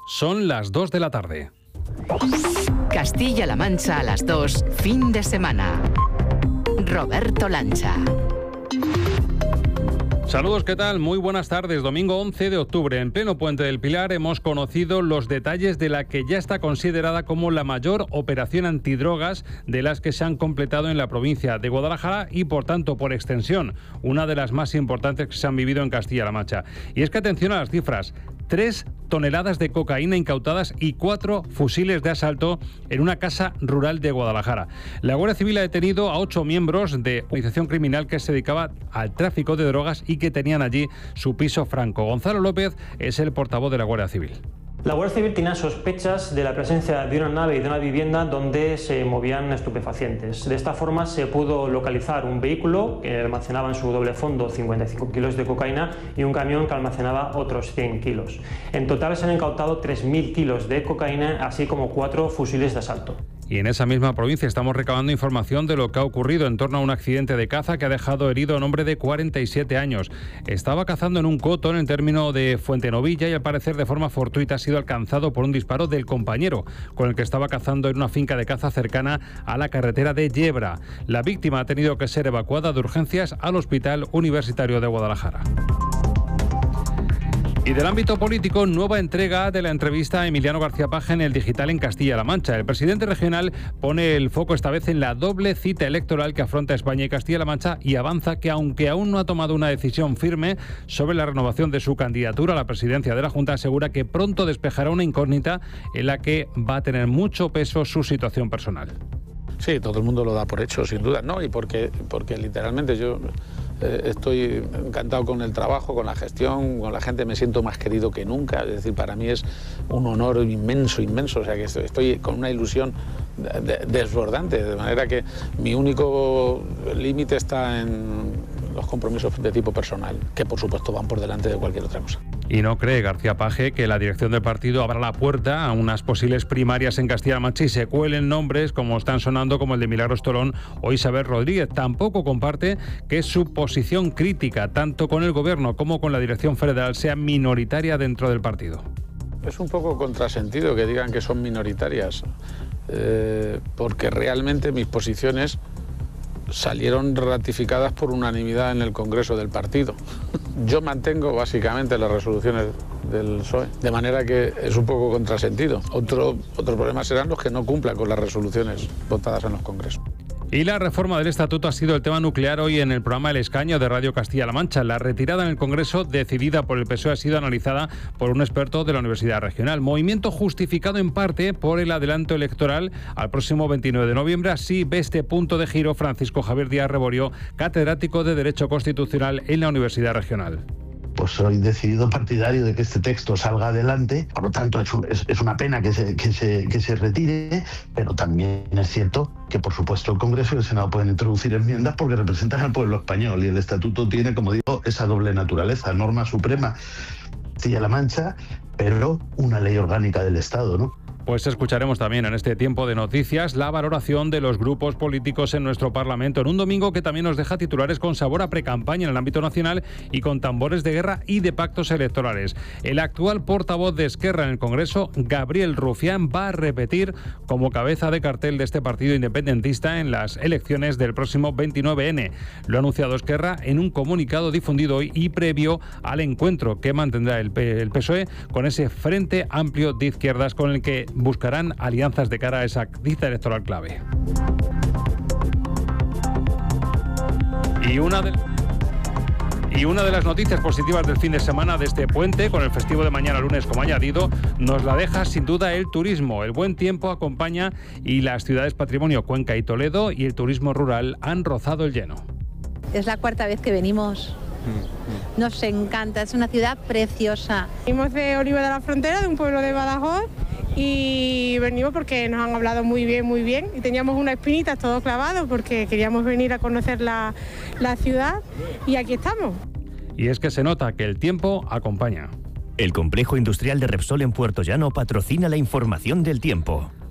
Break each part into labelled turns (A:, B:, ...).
A: Son las 2 de la tarde.
B: Castilla-La Mancha a las 2, fin de semana. Roberto Lancha.
A: Saludos, ¿qué tal? Muy buenas tardes. Domingo 11 de octubre, en pleno Puente del Pilar, hemos conocido los detalles de la que ya está considerada como la mayor operación antidrogas de las que se han completado en la provincia de Guadalajara y, por tanto, por extensión, una de las más importantes que se han vivido en Castilla-La Mancha. Y es que atención a las cifras. 3 toneladas de cocaína incautadas y 4 fusiles de asalto en una casa rural de Guadalajara. La Guardia Civil ha detenido a 8 miembros de una organización criminal que se dedicaba al tráfico de drogas y que tenían allí su piso franco. Gonzalo López es el portavoz de la Guardia Civil.
C: La Guardia Civil tenía sospechas de la presencia de una nave y de una vivienda donde se movían estupefacientes. De esta forma se pudo localizar un vehículo que almacenaba en su doble fondo 55 kilos de cocaína y un camión que almacenaba otros 100 kilos. En total se han incautado 3.000 kilos de cocaína, así como 4 fusiles de asalto.
A: Y en esa misma provincia estamos recabando información de lo que ha ocurrido en torno a un accidente de caza que ha dejado herido a un hombre de 47 años. Estaba cazando en un coto en el término de Fuentenovilla y al parecer de forma fortuita ha sido alcanzado por un disparo del compañero con el que estaba cazando en una finca de caza cercana a la carretera de Yebra. La víctima ha tenido que ser evacuada de urgencias al Hospital Universitario de Guadalajara. Y del ámbito político, nueva entrega de la entrevista a Emiliano García Paje en El Digital en Castilla-La Mancha. El presidente regional pone el foco esta vez en la doble cita electoral que afronta España y Castilla-La Mancha y avanza que, aunque aún no ha tomado una decisión firme sobre la renovación de su candidatura a la presidencia de la Junta, asegura que pronto despejará una incógnita en la que va a tener mucho peso su situación personal.
D: Sí, todo el mundo lo da por hecho, sin duda, ¿no? Y porque literalmente yo estoy encantado con el trabajo, con la gestión, con la gente, me siento más querido que nunca. Es decir, para mí es un honor inmenso, o sea que estoy con una ilusión desbordante, de manera que mi único límite está en los compromisos de tipo personal, que por supuesto van por delante de cualquier otra cosa.
A: Y no cree García Paje que la dirección del partido abra la puerta a unas posibles primarias en Castilla-La Mancha y se cuelen nombres como están sonando como el de Milagros Tolón o Isabel Rodríguez. Tampoco comparte que su posición crítica, tanto con el gobierno como con la dirección federal, sea minoritaria dentro del partido.
D: Es un poco contrasentido que digan que son minoritarias, porque realmente mis posiciones salieron ratificadas por unanimidad en el Congreso del partido. Yo mantengo básicamente las resoluciones del PSOE, de manera que es un poco contrasentido. Otros problemas serán los que no cumplan con las resoluciones votadas en los congresos.
A: Y la reforma del estatuto ha sido el tema nuclear hoy en el programa El Escaño de Radio Castilla-La Mancha. La retirada en el Congreso, decidida por el PSOE, ha sido analizada por un experto de la Universidad Regional. Movimiento justificado en parte por el adelanto electoral al próximo 29 de noviembre. Así ve este punto de giro Francisco Javier Díaz Reborio, catedrático de Derecho Constitucional en la Universidad Regional.
E: Pues soy decidido partidario de que este texto salga adelante, por lo tanto es una pena que se retire, pero también es cierto que por supuesto el Congreso y el Senado pueden introducir enmiendas porque representan al pueblo español y el estatuto tiene, como digo, esa doble naturaleza, norma suprema Castilla-La Mancha, pero una ley orgánica del Estado, ¿no?
A: Pues escucharemos también en este tiempo de noticias la valoración de los grupos políticos en nuestro Parlamento en un domingo que también nos deja titulares con sabor a precampaña en el ámbito nacional y con tambores de guerra y de pactos electorales. El actual portavoz de Esquerra en el Congreso, Gabriel Rufián, va a repetir como cabeza de cartel de este partido independentista en las elecciones del próximo 29N. Lo ha anunciado Esquerra en un comunicado difundido hoy y previo al encuentro que mantendrá el PSOE con ese Frente Amplio de Izquierdas con el que buscarán alianzas de cara a esa cita electoral clave. Y una de las noticias positivas del fin de semana de este puente, con el festivo de mañana lunes como añadido, nos la deja sin duda el turismo. El buen tiempo acompaña y las ciudades patrimonio Cuenca y Toledo y el turismo rural han rozado el lleno.
F: Es la cuarta vez que venimos. Nos encanta, es una ciudad preciosa.
G: Venimos de Oliva de la Frontera, de un pueblo de Badajoz, y venimos porque nos han hablado muy bien, y teníamos una espinita todo clavado porque queríamos venir a conocer la ciudad y aquí estamos.
A: Y es que se nota que el tiempo acompaña.
H: El complejo industrial de Repsol en Puertollano patrocina la información del tiempo.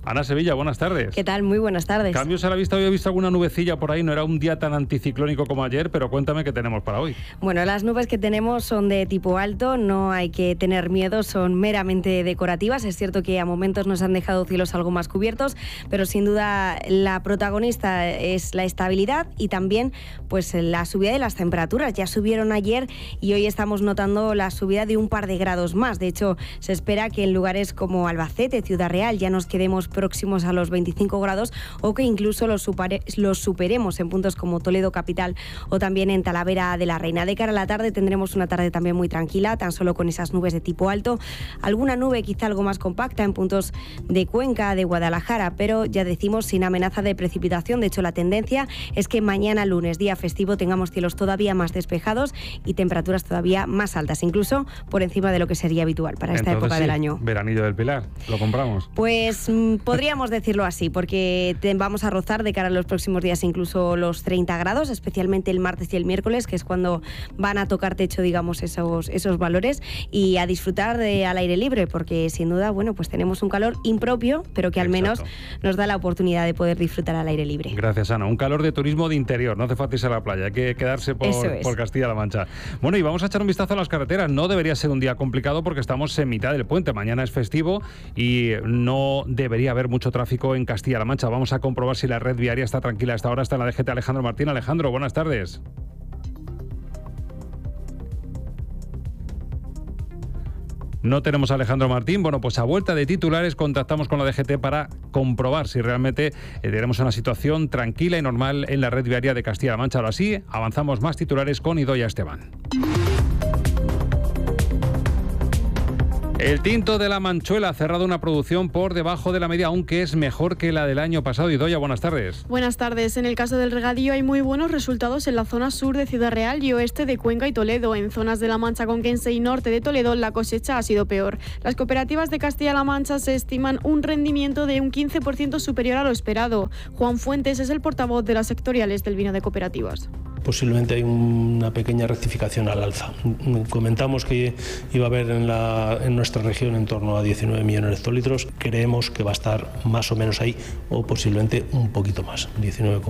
A: Ana Sevilla, buenas tardes.
H: ¿Qué tal? Muy buenas tardes.
A: Cambios a la vista, hoy he visto alguna nubecilla por ahí, no era un día tan anticiclónico como ayer, pero cuéntame qué tenemos para hoy.
H: Bueno, las nubes que tenemos son de tipo alto, no hay que tener miedo, son meramente decorativas. Es cierto que a momentos nos han dejado cielos algo más cubiertos, pero sin duda la protagonista es la estabilidad y también pues la subida de las temperaturas. Ya subieron ayer y hoy estamos notando la subida de un par de grados más. De hecho, se espera que en lugares como Albacete, Ciudad Real, ya nos quedemos próximos a los 25 grados o que incluso los superemos en puntos como Toledo capital o también en Talavera de la Reina. De cara a la tarde tendremos una tarde también muy tranquila, tan solo con esas nubes de tipo alto, alguna nube quizá algo más compacta en puntos de Cuenca, de Guadalajara, pero ya decimos sin amenaza de precipitación. De hecho, la tendencia es que mañana lunes, día festivo, tengamos cielos todavía más despejados y temperaturas todavía más altas, incluso por encima de lo que sería habitual para esta época del año.
A: Veranillo del Pilar, ¿lo compramos?
H: Pues podríamos decirlo así, porque vamos a rozar de cara a los próximos días incluso los 30 grados, especialmente el martes y el miércoles, que es cuando van a tocar techo, digamos, esos valores, y a disfrutar al aire libre, porque sin duda, bueno, pues tenemos un calor impropio, pero que al menos nos da la oportunidad de poder disfrutar al aire libre.
A: Gracias, Ana. Un calor de turismo de interior, no hace falta irse a la playa, hay que quedarse por Castilla-La Mancha. Bueno, y vamos a echar un vistazo a las carreteras. No debería ser un día complicado porque estamos en mitad del puente. Mañana es festivo y no debería haber mucho tráfico en Castilla-La Mancha. Vamos a comprobar si la red viaria está tranquila a esta hora. Está en la DGT Alejandro Martín. Alejandro, buenas tardes. No tenemos a Alejandro Martín. Bueno, pues a vuelta de titulares contactamos con la DGT para comprobar si realmente tenemos una situación tranquila y normal en la red viaria de Castilla-La Mancha. Ahora sí, avanzamos más titulares con Idoia Esteban. El Tinto de la Manchuela ha cerrado una producción por debajo de la media, aunque es mejor que la del año pasado. Idoia, buenas tardes.
I: Buenas tardes. En el caso del regadío hay muy buenos resultados en la zona sur de Ciudad Real y oeste de Cuenca y Toledo. En zonas de la Mancha Conquense y norte de Toledo la cosecha ha sido peor. Las cooperativas de Castilla-La Mancha se estiman un rendimiento de un 15% superior a lo esperado. Juan Fuentes es el portavoz de las sectoriales del vino de cooperativas.
J: Posiblemente hay una pequeña rectificación al alza. Comentamos que iba a haber en nuestra región en torno a 19 millones de hectolitros. Creemos que va a estar más o menos ahí o posiblemente un poquito más, 19,1,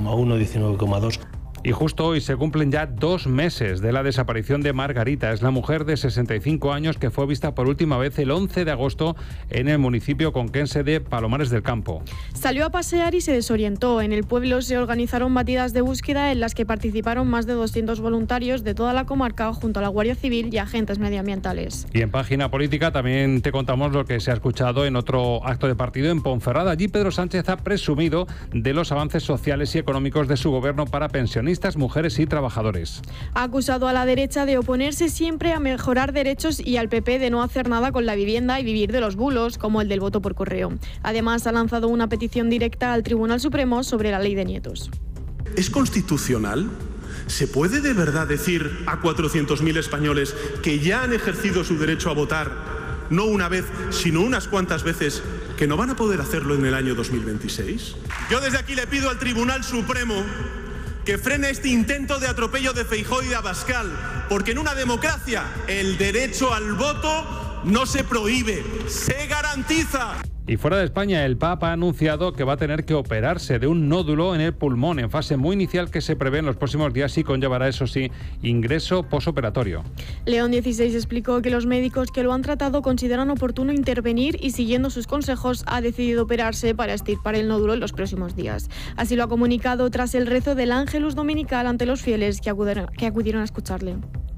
J: 19,2.
A: Y justo hoy se cumplen ya 2 meses de la desaparición de Margarita. Es la mujer de 65 años que fue vista por última vez el 11 de agosto en el municipio conquense de Palomares del Campo.
I: Salió a pasear y se desorientó. En el pueblo se organizaron batidas de búsqueda en las que participaron más de 200 voluntarios de toda la comarca junto a la Guardia Civil y agentes medioambientales.
A: Y en página política también te contamos lo que se ha escuchado en otro acto de partido en Ponferrada. Allí Pedro Sánchez ha presumido de los avances sociales y económicos de su gobierno para pensionistas, mujeres y trabajadores.
I: Ha acusado a la derecha de oponerse siempre a mejorar derechos y al PP de no hacer nada con la vivienda y vivir de los bulos, como el del voto por correo. Además, ha lanzado una petición directa al Tribunal Supremo sobre la ley de nietos.
K: ¿Es constitucional? ¿Se puede de verdad decir a 400.000 españoles que ya han ejercido su derecho a votar, no una vez, sino unas cuantas veces, que no van a poder hacerlo en el año 2026? Yo desde aquí le pido al Tribunal Supremo que frene este intento de atropello de Feijóo y de Abascal, porque en una democracia el derecho al voto no se prohíbe, se garantiza.
A: Y fuera de España, el Papa ha anunciado que va a tener que operarse de un nódulo en el pulmón en fase muy inicial que se prevé en los próximos días y conllevará, eso sí, ingreso posoperatorio.
I: León XVI explicó que los médicos que lo han tratado consideran oportuno intervenir y, siguiendo sus consejos, ha decidido operarse para extirpar el nódulo en los próximos días. Así lo ha comunicado tras el rezo del Ángelus Dominical ante los fieles que acudieron a escucharle.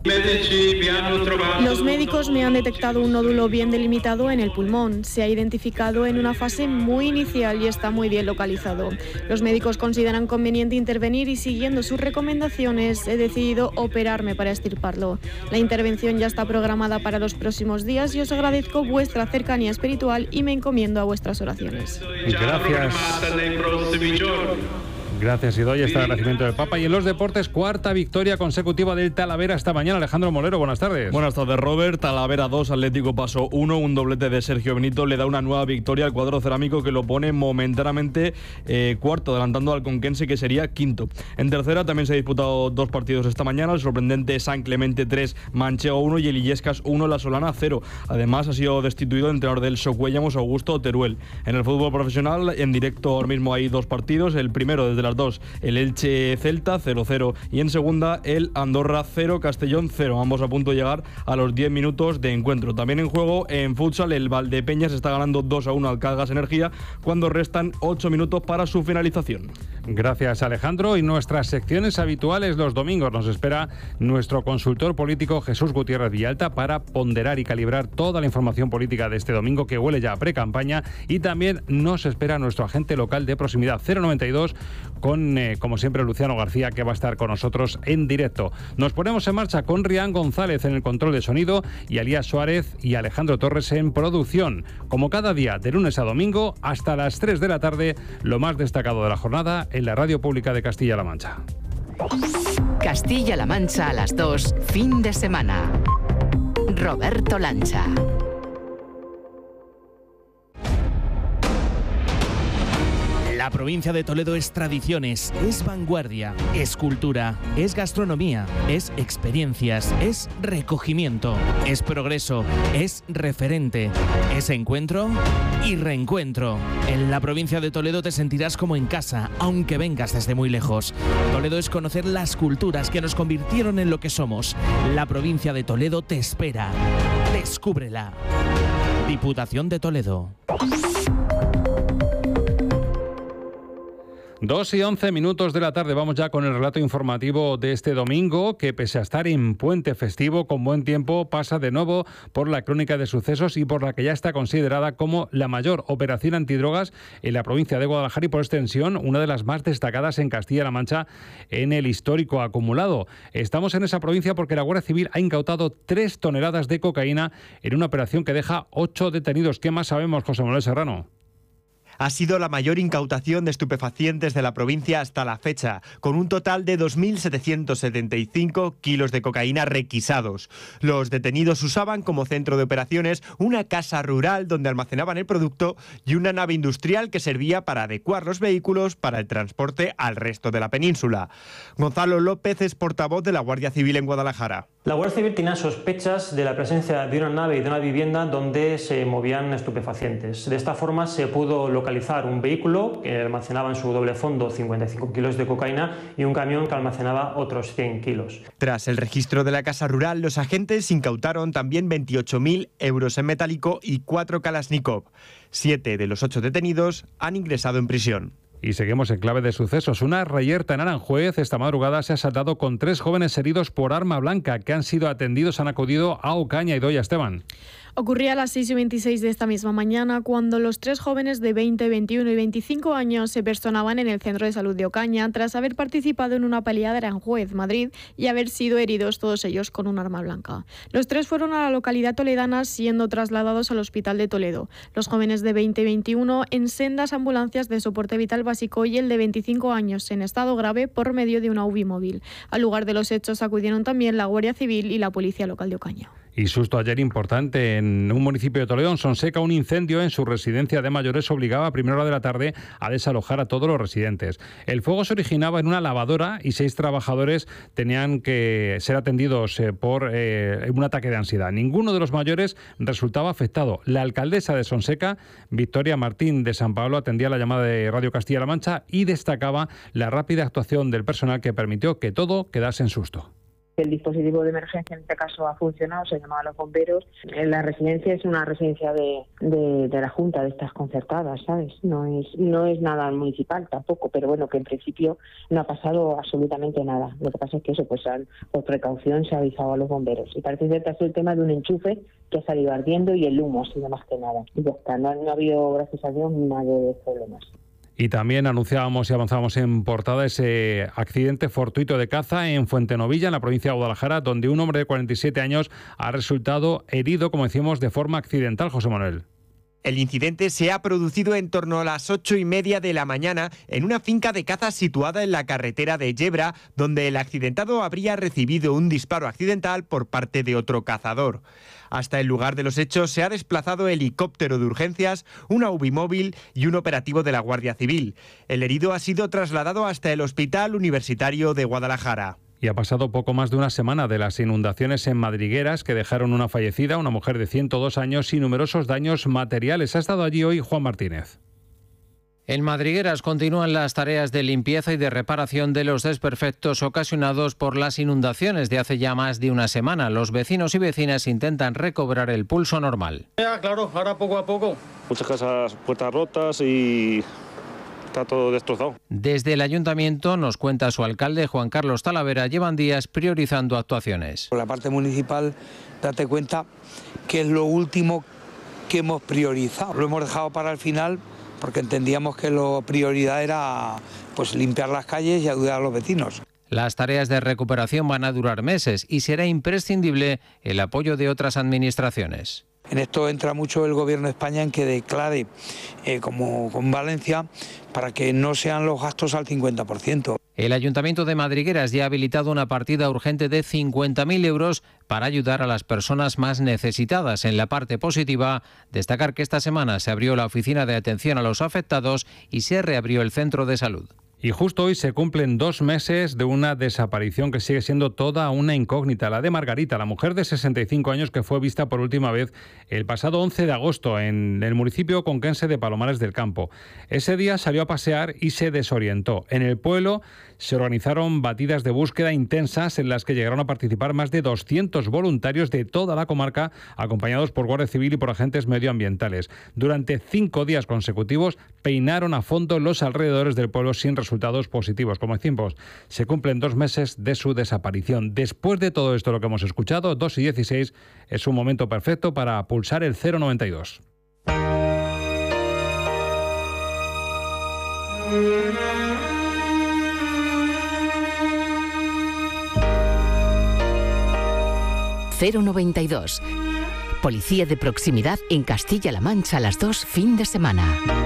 I: Los médicos me han detectado un nódulo bien delimitado en el pulmón. Se ha identificado en una fase muy inicial y está muy bien localizado. Los médicos consideran conveniente intervenir y, siguiendo sus recomendaciones, he decidido operarme para extirparlo. La intervención ya está programada para los próximos días y os agradezco vuestra cercanía espiritual y me encomiendo a vuestras oraciones.
A: Gracias. Gracias, Idoia. Está el agradecimiento del Papa. Y en los deportes, cuarta victoria consecutiva del Talavera esta mañana. Alejandro Molero, buenas tardes.
L: Buenas tardes, Robert. Talavera 2, Atlético Paso 1. Un doblete de Sergio Benito le da una nueva victoria al cuadro cerámico, que lo pone momentáneamente cuarto, adelantando al conquense, que sería quinto. En tercera también se han disputado 2 partidos esta mañana. El sorprendente San Clemente 3, Manchego 1 y el Illescas 1, La Solana 0. Además, ha sido destituido el entrenador del Socuellamos, Augusto Teruel. En el fútbol profesional, en directo ahora mismo hay 2 partidos. El primero, desde las 2, el Elche Celta 0-0, y en segunda el Andorra 0, Castellón 0, ambos a punto de llegar a los 10 minutos de encuentro. También en juego en futsal, el Valdepeñas está ganando 2-1 al Calgas Energía cuando restan 8 minutos para su finalización.
A: Gracias, Alejandro. Y nuestras secciones habituales los domingos. Nos espera nuestro consultor político Jesús Gutiérrez Villalta para ponderar y calibrar toda la información política de este domingo, que huele ya a pre-campaña. Y también nos espera nuestro agente local de proximidad 092 con, como siempre, Luciano García, que va a estar con nosotros en directo. Nos ponemos en marcha con Rian González en el control de sonido y Alías Suárez y Alejandro Torres en producción. Como cada día, de lunes a domingo, hasta las 3 de la tarde, lo más destacado de la jornada en la Radio Pública de Castilla-La Mancha.
B: Castilla-La Mancha a las 2, fin de semana. Roberto Lancha.
M: La provincia de Toledo es tradiciones, es vanguardia, es cultura, es gastronomía, es experiencias, es recogimiento, es progreso, es referente, es encuentro y reencuentro. En la provincia de Toledo te sentirás como en casa, aunque vengas desde muy lejos. Toledo es conocer las culturas que nos convirtieron en lo que somos. La provincia de Toledo te espera. Descúbrela. Diputación de Toledo.
A: 2:11 de la tarde. Vamos ya con el relato informativo de este domingo, que pese a estar en puente festivo con buen tiempo, pasa de nuevo por la crónica de sucesos y por la que ya está considerada como la mayor operación antidrogas en la provincia de Guadalajara y, por extensión, una de las más destacadas en Castilla-La Mancha en el histórico acumulado. Estamos en esa provincia porque la Guardia Civil ha incautado 3 toneladas de cocaína en una operación que deja 8 detenidos. ¿Qué más sabemos, José Manuel Serrano?
N: Ha sido la mayor incautación de estupefacientes de la provincia hasta la fecha, con un total de 2.775 kilos de cocaína requisados. Los detenidos usaban como centro de operaciones una casa rural donde almacenaban el producto y una nave industrial que servía para adecuar los vehículos para el transporte al resto de la península. Gonzalo López es portavoz de la Guardia Civil en Guadalajara.
C: La Guardia Civil tenía sospechas de la presencia de una nave y de una vivienda donde se movían estupefacientes. De esta forma se pudo localizar un vehículo que almacenaba en su doble fondo 55 kilos de cocaína y un camión que almacenaba otros 100 kilos.
N: Tras el registro de la casa rural, los agentes incautaron también 28.000 euros en metálico y 4 Kalashnikov. 7 de los 8 detenidos han ingresado en prisión.
A: Y seguimos en clave de sucesos. Una reyerta en Aranjuez esta madrugada se ha saltado con 3 jóvenes heridos por arma blanca que han sido atendidos, han acudido a Ocaña. Idoia, Esteban.
I: Ocurría a las 6:26 de esta misma mañana cuando los 3 jóvenes de 20, 21 y 25 años se personaban en el Centro de Salud de Ocaña tras haber participado en una pelea de Aranjuez, Madrid, y haber sido heridos todos ellos con un arma blanca. Los 3 fueron a la localidad toledana siendo trasladados al Hospital de Toledo. Los jóvenes de 20 y 21 en sendas ambulancias de soporte vital básico y el de 25 años en estado grave por medio de una UBI móvil. Al lugar de los hechos acudieron también la Guardia Civil y la Policía Local de Ocaña.
A: Y susto ayer importante en un municipio de Toledo, en Sonseca. Un incendio en su residencia de mayores obligaba a primera hora de la tarde a desalojar a todos los residentes. El fuego se originaba en una lavadora y 6 trabajadores tenían que ser atendidos por un ataque de ansiedad. Ninguno de los mayores resultaba afectado. La alcaldesa de Sonseca, Victoria Martín de San Pablo, atendía la llamada de Radio Castilla-La Mancha y destacaba la rápida actuación del personal que permitió que todo quedase en susto.
O: El dispositivo de emergencia en este caso ha funcionado, se llamaba a los bomberos. La residencia es una residencia de la Junta, de estas concertadas, ¿sabes? No es nada municipal tampoco, pero bueno, que en principio no ha pasado absolutamente nada. Lo que pasa es que eso, pues por precaución se ha avisado a los bomberos. Y parece ser que ha sido el tema de un enchufe que ha salido ardiendo y el humo, así de más que nada. Y ya está, no ha habido, gracias a Dios, mayores problemas.
A: Y también anunciábamos y avanzábamos en portada ese accidente fortuito de caza en Fuentenovilla, en la provincia de Guadalajara, donde un hombre de 47 años ha resultado herido, como decimos, de forma accidental, José Manuel.
N: El incidente se ha producido en torno a las 8:30 de la mañana en una finca de caza situada en la carretera de Yebra, donde el accidentado habría recibido un disparo accidental por parte de otro cazador. Hasta el lugar de los hechos se ha desplazado helicóptero de urgencias, una UBI y un operativo de la Guardia Civil. El herido ha sido trasladado hasta el Hospital Universitario de Guadalajara.
A: Y ha pasado poco más de una semana de las inundaciones en Madrigueras que dejaron una fallecida, una mujer de 102 años y numerosos daños materiales. Ha estado allí hoy Juan Martínez.
P: En Madrigueras continúan las tareas de limpieza y de reparación de los desperfectos ocasionados por las inundaciones de hace ya más de una semana. Los vecinos y vecinas intentan recobrar el pulso normal.
Q: Ya, claro, ahora poco a poco. Muchas casas, puertas rotas y está todo destrozado.
P: Desde el ayuntamiento, nos cuenta su alcalde Juan Carlos Talavera, llevan días priorizando actuaciones.
R: Por la parte municipal, date cuenta que es lo último que hemos priorizado. Lo hemos dejado para el final porque entendíamos que la prioridad era pues limpiar las calles y ayudar a los vecinos.
P: Las tareas de recuperación van a durar meses y será imprescindible el apoyo de otras administraciones.
R: En esto entra mucho el Gobierno de España en que declare, como con Valencia, para que no sean los gastos al 50%.
P: El Ayuntamiento de Madrigueras ya ha habilitado una partida urgente de 50.000 euros para ayudar a las personas más necesitadas. En la parte positiva, destacar que esta semana se abrió la oficina de atención a los afectados y se reabrió el centro de salud.
A: Y justo hoy se cumplen 2 meses de una desaparición que sigue siendo toda una incógnita, la de Margarita, la mujer de 65 años que fue vista por última vez el pasado 11 de agosto en el municipio conquense de Palomares del Campo. Ese día salió a pasear y se desorientó. En el pueblo se organizaron batidas de búsqueda intensas en las que llegaron a participar más de 200 voluntarios de toda la comarca, acompañados por Guardia Civil y por agentes medioambientales. Durante 5 días consecutivos peinaron a fondo los alrededores del pueblo sin resultados positivos. Como decimos, se cumplen 2 meses de su desaparición. Después de todo esto, lo que hemos escuchado, 2:16, es un momento perfecto para pulsar el 092.
B: ...092... Policía de proximidad en Castilla-La Mancha a las 2, fin de semana.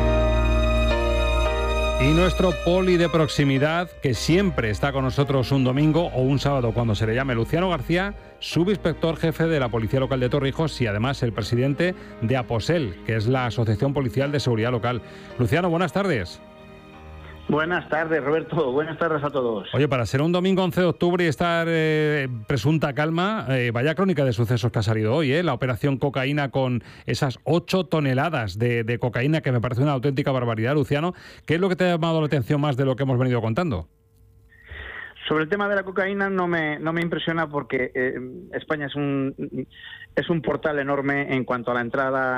A: Y nuestro poli de proximidad, que siempre está con nosotros un domingo o un sábado cuando se le llame, Luciano García, subinspector jefe de la Policía Local de Torrijos y además el presidente de APOSEL, que es la Asociación Policial de Seguridad Local. Luciano, buenas tardes.
S: Buenas tardes, Roberto. Buenas tardes a todos.
A: Oye, para ser un domingo 11 de octubre y estar presunta calma, vaya crónica de sucesos que ha salido hoy, la operación cocaína con esas 8 toneladas de cocaína, que me parece una auténtica barbaridad, Luciano. ¿Qué es lo que te ha llamado la atención más de lo que hemos venido contando?
S: Sobre el tema de la cocaína no me impresiona porque España es un portal enorme en cuanto a la entrada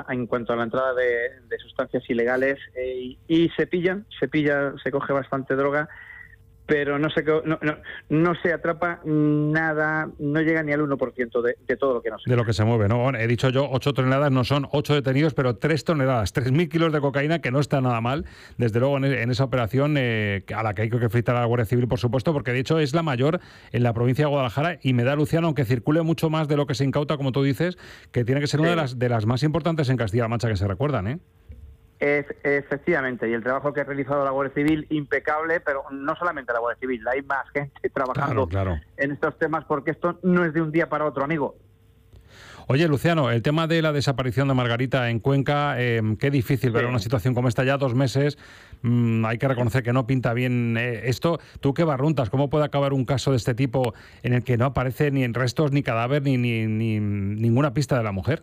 S: de sustancias ilegales y se coge bastante droga, pero no se atrapa nada, no llega ni al 1% de todo lo que nos...
A: De lo que se mueve, ¿no? Bueno, he dicho yo, 8 toneladas, no son 8 detenidos, pero 3 toneladas, 3.000 kilos de cocaína, que no está nada mal, desde luego en esa operación a la que hay que felicitar a la Guardia Civil, por supuesto, porque de hecho es la mayor en la provincia de Guadalajara y me da, Luciano, aunque circule mucho más de lo que se incauta, como tú dices, que tiene que ser una de las más importantes en Castilla-La Mancha que se recuerdan, ¿eh?
S: Efectivamente, y el trabajo que ha realizado la Guardia Civil, impecable, pero no solamente la Guardia Civil, hay más gente trabajando en estos temas, porque esto no es de un día para otro, amigo.
A: Oye, Luciano, el tema de la desaparición de Margarita en Cuenca, qué difícil ver una situación como esta ya 2 meses. Hay que reconocer que no pinta bien esto. ¿Tú qué barruntas? ¿Cómo puede acabar un caso de este tipo en el que no aparece ni en restos, ni cadáver, ni ninguna pista de la mujer?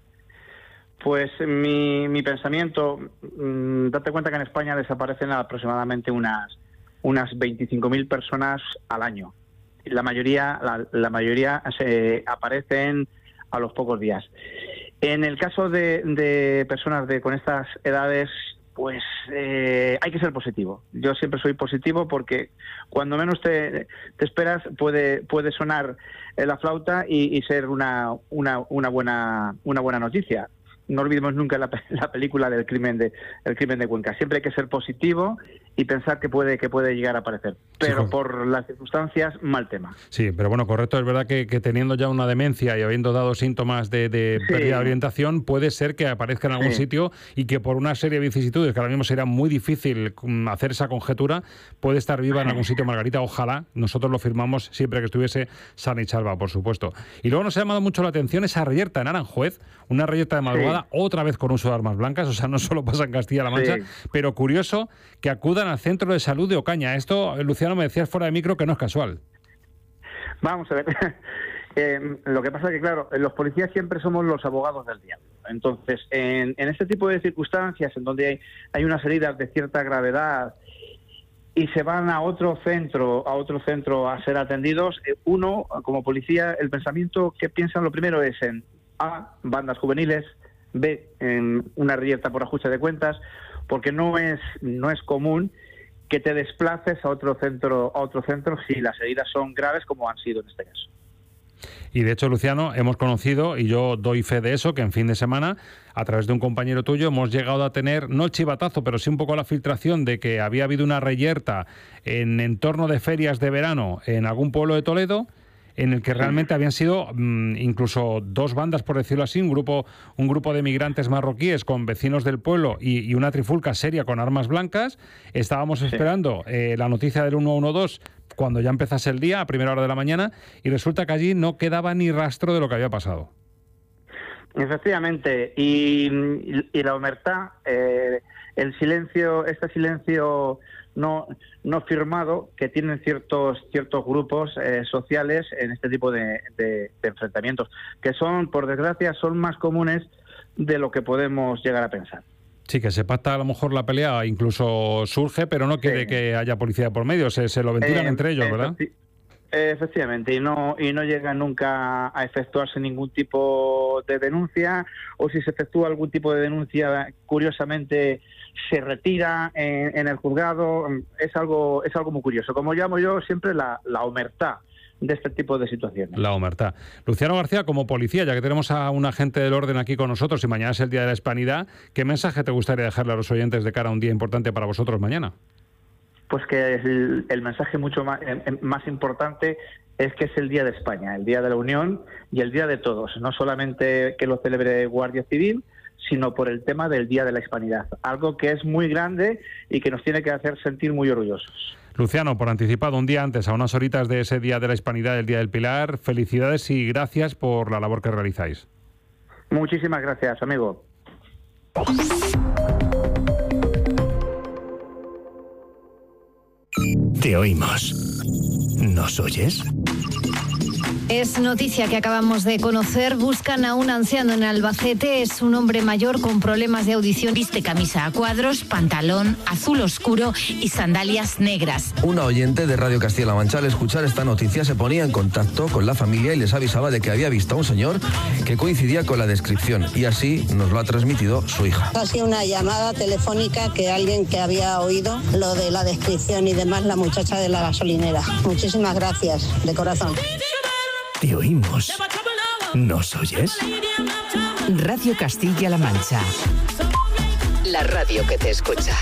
S: Pues mi pensamiento, date cuenta que en España desaparecen aproximadamente unas 25.000 personas al año. La mayoría se aparecen a los pocos días. En el caso de personas con estas edades, pues hay que ser positivo. Yo siempre soy positivo porque cuando menos te esperas puede sonar la flauta y ser una buena noticia. No olvidemos nunca la película del crimen de Cuenca. Siempre hay que ser positivo y pensar que puede llegar a aparecer. Pero por las circunstancias, mal tema.
A: Sí, pero bueno, correcto, es verdad que teniendo ya una demencia y habiendo dado síntomas de pérdida de orientación, puede ser que aparezca en algún sitio y que por una serie de vicisitudes, que ahora mismo será muy difícil hacer esa conjetura, puede estar viva en algún sitio, Margarita. Ojalá, nosotros lo firmamos siempre que estuviese sana y salva, por supuesto. Y luego nos ha llamado mucho la atención esa reyerta en Aranjuez, una reyerta de madrugada, otra vez con uso de armas blancas, o sea, no solo pasa en Castilla-La Mancha, pero curioso que acudan al centro de salud de Ocaña. Esto, Luciano, me decías fuera de micro que no es casual.
S: Vamos a ver. Lo que pasa es que, claro, los policías siempre somos los abogados del diablo. Entonces, en este tipo de circunstancias, en donde hay unas heridas de cierta gravedad y se van a otro centro a ser atendidos, uno, como policía, el pensamiento que piensan lo primero es en A, bandas juveniles, B, en una reyerta por ajuste de cuentas, porque no es común que te desplaces a otro centro si las heridas son graves, como han sido en este caso.
A: Y de hecho, Luciano, hemos conocido, y yo doy fe de eso, que en fin de semana, a través de un compañero tuyo, hemos llegado a tener, no el chivatazo, pero sí un poco la filtración de que había habido una reyerta en entorno de ferias de verano en algún pueblo de Toledo, en el que realmente habían sido incluso dos bandas, por decirlo así, un grupo de migrantes marroquíes con vecinos del pueblo y una trifulca seria con armas blancas. Estábamos esperando la noticia del 112 cuando ya empezase el día, a primera hora de la mañana, y resulta que allí no quedaba ni rastro de lo que había pasado.
S: Efectivamente, y la omertá, el silencio, este silencio no firmado que tienen ciertos grupos sociales en este tipo de enfrentamientos, que son, por desgracia, son más comunes de lo que podemos llegar a pensar.
A: Sí, que se pacta a lo mejor la pelea, incluso surge, pero no quiere que haya policía por medio, se lo ventilan entre ellos, ¿verdad?
S: Efectivamente, y no llegan nunca a efectuarse ningún tipo de denuncia, o si se efectúa algún tipo de denuncia, curiosamente se retira en el juzgado. Es algo muy curioso, como llamo yo siempre la omertá de este tipo de situaciones.
A: La omertá. Luciano García, como policía, ya que tenemos a un agente del orden aquí con nosotros y mañana es el Día de la Hispanidad, ¿qué mensaje te gustaría dejarle a los oyentes de cara a un día importante para vosotros mañana?
S: Pues que el mensaje mucho más importante es que es el Día de España, el Día de la Unión y el Día de todos, no solamente que lo celebre Guardia Civil, sino por el tema del Día de la Hispanidad, algo que es muy grande y que nos tiene que hacer sentir muy orgullosos.
A: Luciano, por anticipado, un día antes, a unas horitas de ese Día de la Hispanidad, el Día del Pilar, felicidades y gracias por la labor que realizáis.
S: Muchísimas gracias, amigo.
T: Te oímos. ¿Nos oyes?
U: Es noticia que acabamos de conocer. Buscan a un anciano en Albacete. Es un hombre mayor con problemas de audición. Viste camisa a cuadros, pantalón azul oscuro y sandalias negras.
V: Una oyente de Radio Castilla-La Mancha, al escuchar esta noticia, se ponía en contacto con la familia y les avisaba de que había visto a un señor que coincidía con la descripción. Y así nos lo ha transmitido su hija.
W: Ha sido una llamada telefónica que alguien que había oído lo de la descripción y demás, la muchacha de la gasolinera. Muchísimas gracias, de corazón.
T: Te oímos. ¿Nos oyes?
B: Radio Castilla-La Mancha. La radio que te escucha.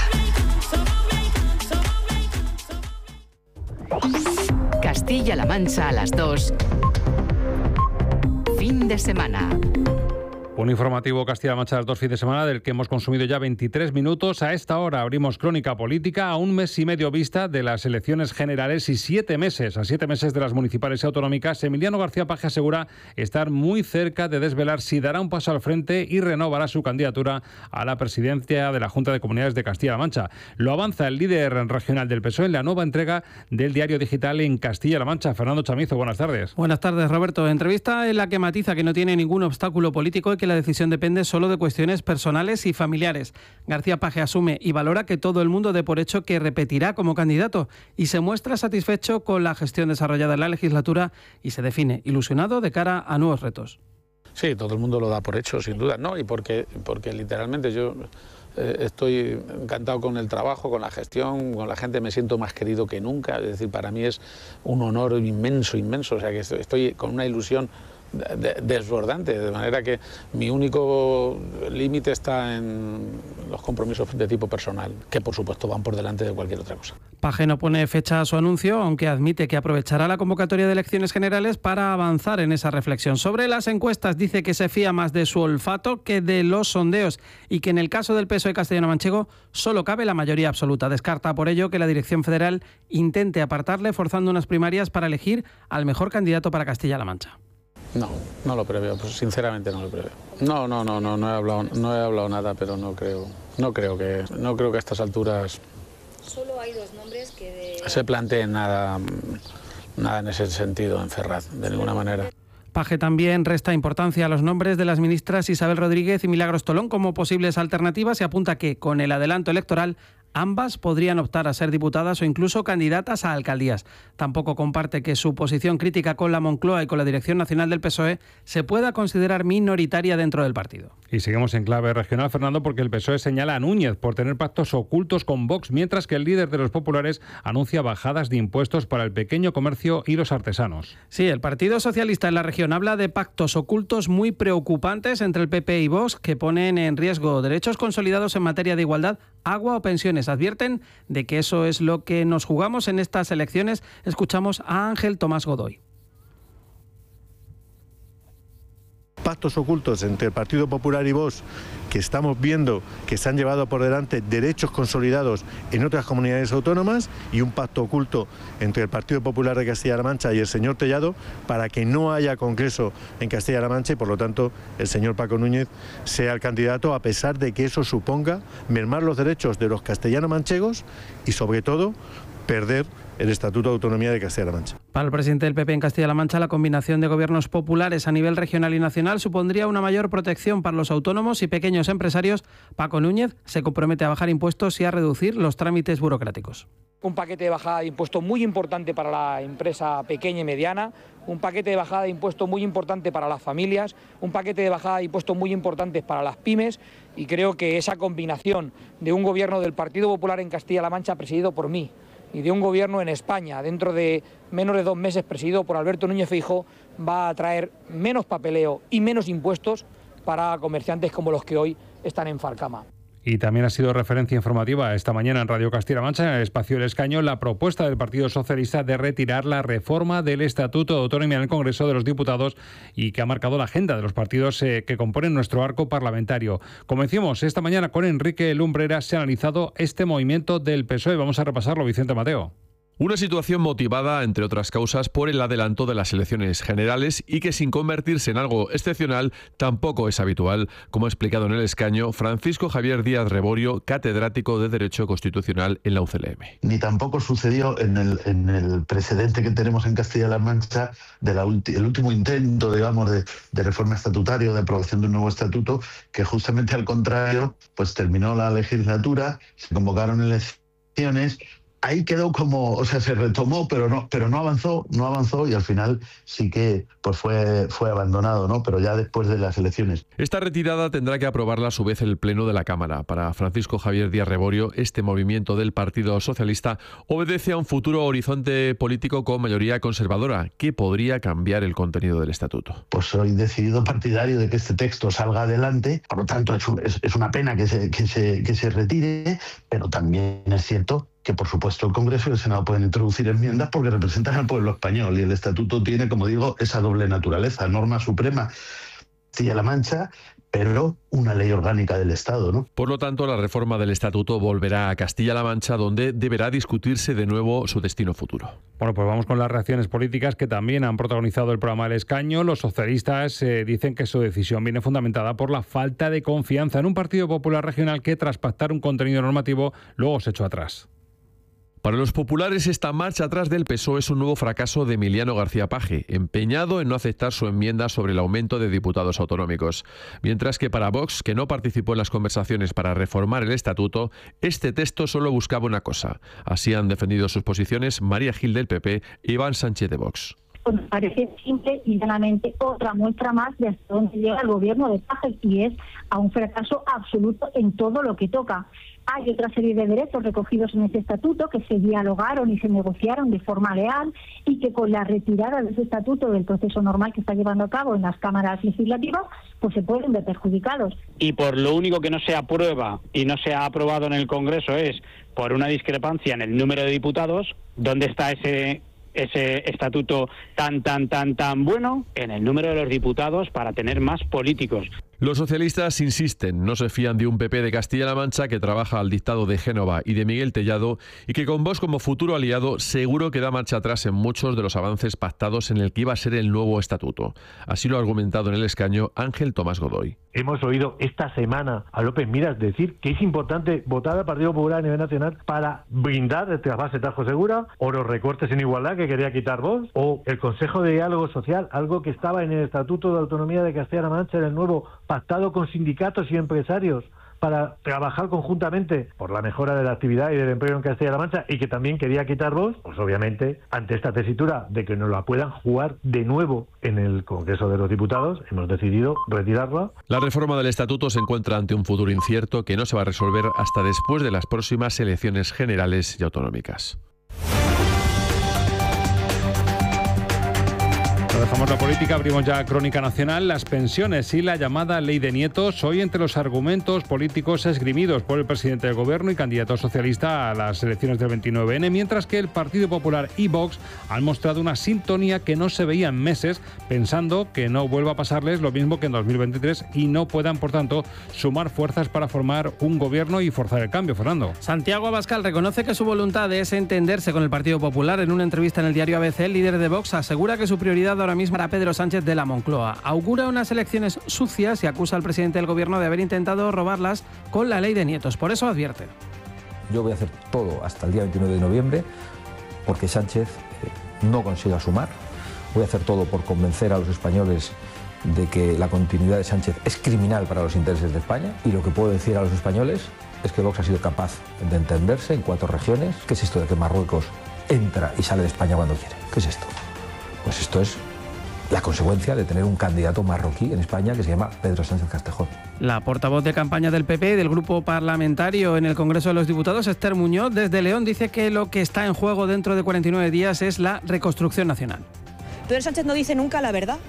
B: Castilla-La Mancha a las 2. Fin de semana.
A: Un informativo Castilla-La Mancha de las 2 fines de semana del que hemos consumido ya 23 minutos. A esta hora abrimos Crónica Política a un mes y medio vista de las elecciones generales y 7 meses, a 7 meses de las municipales y autonómicas. Emiliano García Paje asegura estar muy cerca de desvelar si dará un paso al frente y renovará su candidatura a la presidencia de la Junta de Comunidades de Castilla-La Mancha. Lo avanza el líder regional del PSOE en la nueva entrega del diario digital en Castilla-La Mancha. Fernando Chamizo, buenas tardes.
X: Buenas tardes, Roberto. Entrevista en la que matiza que no tiene ningún obstáculo político y que la decisión depende solo de cuestiones personales y familiares. García Paje asume y valora que todo el mundo dé por hecho que repetirá como candidato y se muestra satisfecho con la gestión desarrollada en la legislatura y se define ilusionado de cara a nuevos retos.
D: Sí, todo el mundo lo da por hecho, sin duda, ¿no? Y porque literalmente yo estoy encantado con el trabajo, con la gestión, con la gente, me siento más querido que nunca. Es decir, para mí es un honor inmenso, o sea que estoy con una ilusión desbordante, de manera que mi único límite está en los compromisos de tipo personal, que por supuesto van por delante de cualquier otra cosa.
X: Paje no pone fecha a su anuncio, aunque admite que aprovechará la convocatoria de elecciones generales para avanzar en esa reflexión. Sobre las encuestas dice que se fía más de su olfato que de los sondeos y que en el caso del PSOE castellano-manchego solo cabe la mayoría absoluta. Descarta por ello que la dirección federal intente apartarle forzando unas primarias para elegir al mejor candidato para Castilla-La Mancha.
D: No lo preveo, pues sinceramente no lo preveo. No he hablado nada, pero no creo que a estas alturas
E: solo hay dos nombres que
D: se planteen nada en ese sentido en Ferraz, de ninguna manera.
X: Paje también resta importancia a los nombres de las ministras Isabel Rodríguez y Milagros Tolón como posibles alternativas y apunta que, con el adelanto electoral, ambas podrían optar a ser diputadas o incluso candidatas a alcaldías. Tampoco comparte que su posición crítica con la Moncloa y con la dirección nacional del PSOE se pueda considerar minoritaria dentro del partido.
A: Y seguimos en clave regional, Fernando, porque el PSOE señala a Núñez por tener pactos ocultos con Vox, mientras que el líder de los populares anuncia bajadas de impuestos para el pequeño comercio y los artesanos.
X: Sí, el Partido Socialista en la región habla de pactos ocultos muy preocupantes entre el PP y Vox que ponen en riesgo derechos consolidados en materia de igualdad, agua o pensiones. Advierten de que eso es lo que nos jugamos en estas elecciones. Escuchamos a Ángel Tomás Godoy.
F: Pactos ocultos entre el Partido Popular y Vox que estamos viendo que se han llevado por delante derechos consolidados en otras comunidades autónomas y un pacto oculto entre el Partido Popular de Castilla-La Mancha y el señor Tellado para que no haya congreso en Castilla-La Mancha y por lo tanto el señor Paco Núñez sea el candidato, a pesar de que eso suponga mermar los derechos de los castellano-manchegos y sobre todo perder el Estatuto de Autonomía de Castilla-La Mancha.
X: Para el presidente del PP en Castilla-La Mancha, la combinación de gobiernos populares a nivel regional y nacional supondría una mayor protección para los autónomos y pequeños empresarios. Paco Núñez se compromete a bajar impuestos y a reducir los trámites burocráticos.
G: Un paquete de bajada de impuestos muy importante para la empresa pequeña y mediana, un paquete de bajada de impuestos muy importante para las familias, un paquete de bajada de impuestos muy importantes para las pymes, y creo que esa combinación de un gobierno del Partido Popular en Castilla-La Mancha presidido por mí y de un gobierno en España dentro de menos de 2 meses presidido por Alberto Núñez Feijóo va a traer menos papeleo y menos impuestos para comerciantes como los que hoy están en Falcama.
A: Y también ha sido referencia informativa esta mañana en Radio Castilla-La Mancha, en el espacio El Escaño, la propuesta del Partido Socialista de retirar la reforma del Estatuto de Autonomía en el Congreso de los Diputados y que ha marcado la agenda de los partidos que componen nuestro arco parlamentario. Como decimos, esta mañana con Enrique Lumbreras se ha analizado este movimiento del PSOE. Vamos a repasarlo, Vicente Mateo.
H: Una situación motivada, entre otras causas, por el adelanto de las elecciones generales y que, sin convertirse en algo excepcional, tampoco es habitual, como ha explicado en El Escaño Francisco Javier Díaz Reborio, catedrático de Derecho Constitucional en la UCLM.
Y: Ni tampoco sucedió en el precedente que tenemos en Castilla-La Mancha el último intento, digamos, de reforma estatutaria o de aprobación de un nuevo estatuto, que justamente al contrario, pues terminó la legislatura, se convocaron elecciones. Ahí quedó como, o sea, se retomó, pero no avanzó y al final sí que pues fue abandonado, ¿no? Pero ya después de las elecciones.
H: Esta retirada tendrá que aprobarla a su vez el Pleno de la Cámara. Para Francisco Javier Díaz Reborio, este movimiento del Partido Socialista obedece a un futuro horizonte político con mayoría conservadora que podría cambiar el contenido del Estatuto.
Y: Pues soy decidido partidario de que este texto salga adelante, por lo tanto es una pena que se retire, pero también es cierto que por supuesto el Congreso y el Senado pueden introducir enmiendas porque representan al pueblo español y el Estatuto tiene, como digo, esa doble naturaleza, norma suprema Castilla-La Mancha, pero una ley orgánica del Estado, ¿no?
H: Por lo tanto, la reforma del Estatuto volverá a Castilla-La Mancha, donde deberá discutirse de nuevo su destino futuro.
A: Bueno, pues vamos con las reacciones políticas que también han protagonizado el programa El Escaño. Los socialistas dicen que su decisión viene fundamentada por la falta de confianza en un Partido Popular regional que, tras pactar un contenido normativo, luego se echó atrás.
H: Para los populares, esta marcha atrás del PSOE es un nuevo fracaso de Emiliano García Paje, empeñado en no aceptar su enmienda sobre el aumento de diputados autonómicos. Mientras que para Vox, que no participó en las conversaciones para reformar el Estatuto, este texto solo buscaba una cosa. Así han defendido sus posiciones María Gil del PP e Iván Sánchez de Vox.
C: pues me parece simple y llanamente otra muestra más de hasta dónde llega el gobierno de Paje, y es a un fracaso absoluto en todo lo que toca. Hay otra serie de derechos recogidos en ese estatuto que se dialogaron y se negociaron de forma leal y que con la retirada de ese estatuto del proceso normal que está llevando a cabo en las cámaras legislativas, pues se pueden ver perjudicados.
J: Y por lo único que no se aprueba y no se ha aprobado en el Congreso es por una discrepancia en el número de diputados. ¿Dónde está ese estatuto tan bueno? En el número de los diputados para tener más políticos.
H: Los socialistas insisten, no se fían de un PP de Castilla-La Mancha que trabaja al dictado de Génova y de Miguel Tellado y que con Vox como futuro aliado seguro que da marcha atrás en muchos de los avances pactados en el que iba a ser el nuevo estatuto. Así lo ha argumentado en el escaño Ángel Tomás Godoy.
K: Hemos oído esta semana a López Miras decir que es importante votar al Partido Popular a nivel nacional para brindar el trasvase Tajo Segura, o los recortes en igualdad que quería quitar Vox, o el Consejo de Diálogo Social, algo que estaba en el Estatuto de Autonomía de Castilla-La Mancha, en el nuevo pactado con sindicatos y empresarios para trabajar conjuntamente por la mejora de la actividad y del empleo en Castilla-La Mancha, y que también quería quitar Vox. Pues obviamente, ante esta tesitura de que nos la puedan jugar de nuevo en el Congreso de los Diputados, hemos decidido retirarla.
H: La reforma del estatuto se encuentra ante un futuro incierto que no se va a resolver hasta después de las próximas elecciones generales y autonómicas.
A: Dejamos la política, abrimos ya Crónica Nacional. Las pensiones y la llamada ley de nietos, hoy entre los argumentos políticos esgrimidos por el presidente del gobierno y candidato socialista a las elecciones del 29N, mientras que el Partido Popular y Vox han mostrado una sintonía que no se veía en meses, pensando que no vuelva a pasarles lo mismo que en 2023 y no puedan, por tanto, sumar fuerzas para formar un gobierno y forzar el cambio. Fernando.
X: Santiago Abascal reconoce que su voluntad es entenderse con el Partido Popular. En una entrevista en el diario ABC, el líder de Vox asegura que su prioridad ahora mismo era Pedro Sánchez de la Moncloa. Augura unas elecciones sucias y acusa al presidente del gobierno de haber intentado robarlas con la ley de nietos. Por eso advierte.
L: Yo voy a hacer todo hasta el día 29 de noviembre porque Sánchez no consiga sumar. Voy a hacer todo por convencer a los españoles de que la continuidad de Sánchez es criminal para los intereses de España, y lo que puedo decir a los españoles es que Vox ha sido capaz de entenderse en 4 regiones. ¿Qué es esto de que Marruecos entra y sale de España cuando quiere? ¿Qué es esto? Pues esto es la consecuencia de tener un candidato marroquí en España que se llama Pedro Sánchez Castejón.
X: La portavoz de campaña del PP, del grupo parlamentario en el Congreso de los Diputados, Esther Muñoz, desde León, dice que lo que está en juego dentro de 49 días es la reconstrucción nacional.
M: Pedro Sánchez no dice nunca la verdad.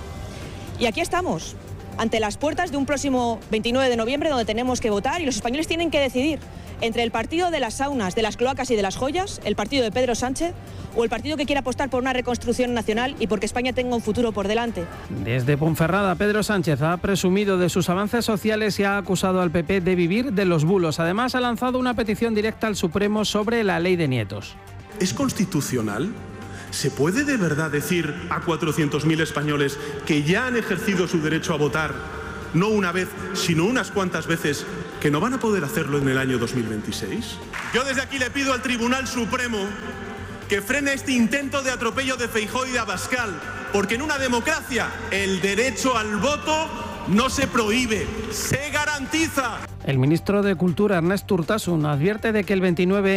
M: Y aquí estamos, ante las puertas de un próximo 29 de noviembre donde tenemos que votar y los españoles tienen que decidir entre el partido de las saunas, de las cloacas y de las joyas, el partido de Pedro Sánchez, o el partido que quiere apostar por una reconstrucción nacional y porque España tenga un futuro por delante.
X: Desde Ponferrada, Pedro Sánchez ha presumido de sus avances sociales y ha acusado al PP de vivir de los bulos. Además, ha lanzado una petición directa al Supremo sobre la ley de nietos.
Z: ¿Es constitucional? ¿Se puede de verdad decir a 400.000 españoles que ya han ejercido su derecho a votar, no una vez, sino unas cuantas veces, que no van a poder hacerlo en el año 2026? Yo desde aquí le pido al Tribunal Supremo que frene este intento de atropello de Feijóo y de Abascal, porque en una democracia el derecho al voto no se prohíbe, se garantiza.
X: El ministro de Cultura, Ernest Urtasun, advierte de que el 29